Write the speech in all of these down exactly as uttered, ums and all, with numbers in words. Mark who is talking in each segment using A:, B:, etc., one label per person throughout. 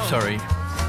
A: sorry.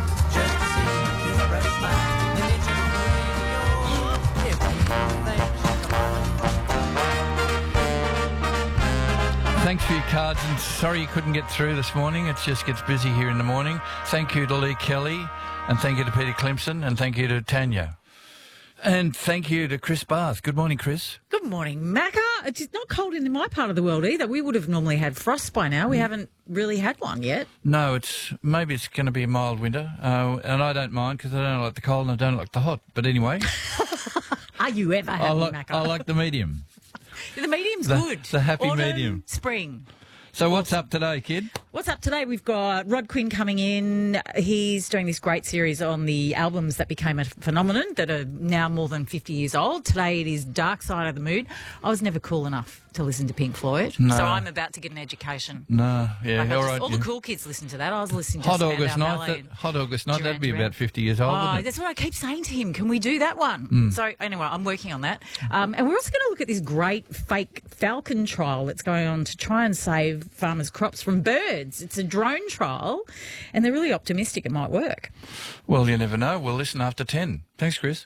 A: Thanks for your cards, and sorry you couldn't get through this morning. It just gets busy here in the morning. Thank you to Lee Kelly, and thank you to Peter Clemson, and thank you to Tanya. And thank you to Chris Barth. Good morning, Chris.
B: Good morning, Macca. It's not cold in my part of the world either. We would have normally had frost by now. We mm. haven't really had one yet.
A: No, it's maybe it's going to be a mild winter, uh, and I don't mind because I don't like the cold and I don't like the hot. But anyway.
B: Are you ever happy,
A: I like,
B: Macca?
A: I like the medium.
B: The medium's
A: the,
B: good.
A: The happy
B: Autumn,
A: medium.
B: Spring.
A: So what's up today, kid?
B: What's up today? We've got Rod Quinn coming in. He's doing this great series on the albums that became a phenomenon that are now more than fifty years old. Today it is Dark Side of the Moon. I was never cool enough to listen to Pink Floyd,
A: no.
B: so I'm about to get an education.
A: No, yeah,
B: like
A: all
B: just,
A: right.
B: All
A: yeah.
B: the cool kids listen to that. I was listening to
A: Hot
B: Spandau
A: August night.
B: Ballet
A: That, Hot August night.
B: Duran
A: That'd be
B: Duran.
A: about fifty years old,
B: oh,
A: wouldn't it?
B: That's what I keep saying to him. Can we do that one?
A: Mm.
B: So anyway, I'm working on that. Um, and we're also going to look at this great fake falcon trial that's going on to try and save farmers' crops from birds. It's a drone trial, and they're really optimistic it might work.
A: Well, you never know. We'll listen after ten. Thanks, Chris.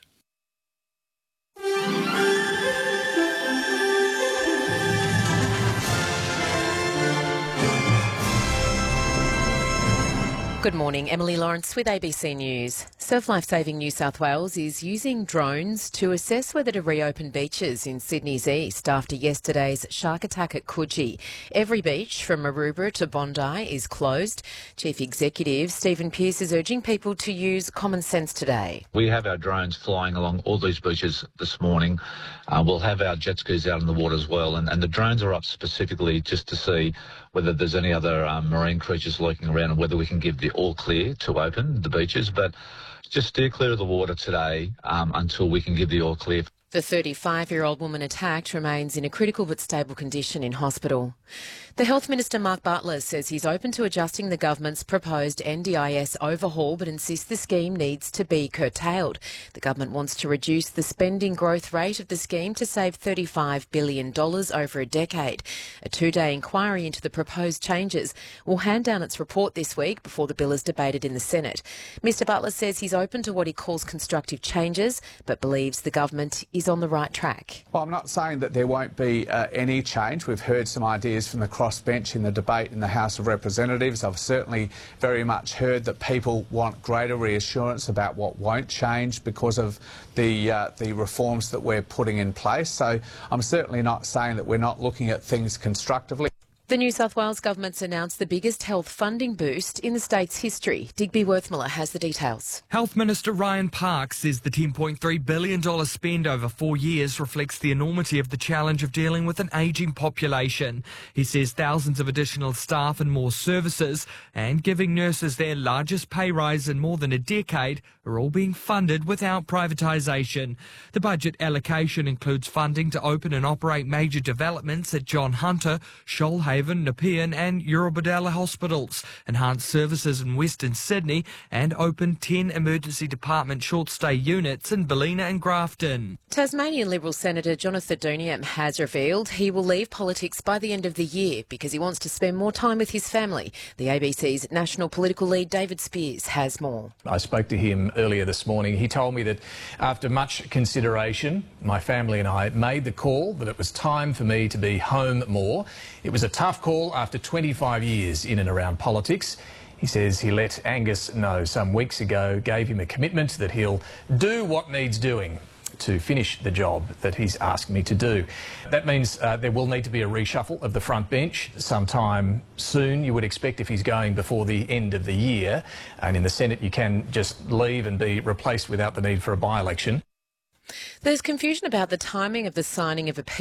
C: Good morning, Emily Lawrence with A B C News. Surf Life Saving New South Wales is using drones to assess whether to reopen beaches in Sydney's east after yesterday's shark attack at Coogee. Every beach from Maroubra to Bondi is closed. Chief Executive Stephen Pearce is urging people to use common sense today.
D: We have our drones flying along all these beaches this morning. Uh, we'll have our jet skis out in the water as well, and, and the drones are up specifically just to see whether there's any other um, marine creatures lurking around and whether we can give the all clear to open the beaches. But just steer clear of the water today um, until we can give the all clear.
C: The thirty-five-year-old woman attacked remains in a critical but stable condition in hospital. The Health Minister, Mark Butler, says he's open to adjusting the government's proposed N D I S overhaul, but insists the scheme needs to be curtailed. The government wants to reduce the spending growth rate of the scheme to save thirty-five billion dollars over a decade. A two-day inquiry into the proposed changes will hand down its report this week before the bill is debated in the Senate. Mr Butler says he's open to what he calls constructive changes, but believes the government is on the right track.
E: Well, I'm not saying that there won't be uh, any change. We've heard some ideas from the crossbench in the debate in the House of Representatives. I've certainly very much heard that people want greater reassurance about what won't change because of the, uh, the reforms that we're putting in place. So I'm certainly not saying that we're not looking at things constructively.
C: The New South Wales government's announced the biggest health funding boost in the state's history. Digby Worthmiller has the details.
F: Health Minister Ryan Parks says the ten point three billion dollars spend over four years reflects the enormity of the challenge of dealing with an ageing population. He says thousands of additional staff and more services and giving nurses their largest pay rise in more than a decade are all being funded without privatisation. The budget allocation includes funding to open and operate major developments at John Hunter, Shoalhaven, Nepean and Eurobodalla hospitals, enhance services in Western Sydney and open ten emergency department short-stay units in Ballina and Grafton.
C: Tasmanian Liberal Senator Jonathan Duniam has revealed he will leave politics by the end of the year because he wants to spend more time with his family. The A B C's national political lead David Spears has more.
G: I spoke to him earlier this morning. He told me that after much consideration, my family and I made the call that it was time for me to be home more. It was a tough call after twenty-five years in and around politics. He says he let Angus know some weeks ago, gave him a commitment that he'll do what needs doing to finish the job that he's asked me to do. That means uh, there will need to be a reshuffle of the front bench sometime soon, you would expect, if he's going before the end of the year. And in the Senate, you can just leave and be replaced without the need for a by-election.
C: There's confusion about the timing of the signing of a peace